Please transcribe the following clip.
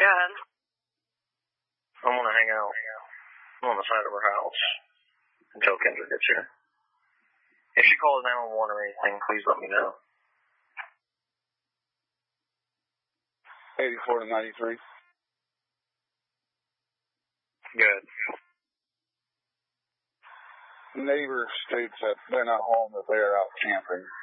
Good. I'm going to hang out on the side of her house until Kendra gets here. If she calls 911 or anything, please let me know. 84 to 93. Good. Neighbor states that they're not home, that they are out camping.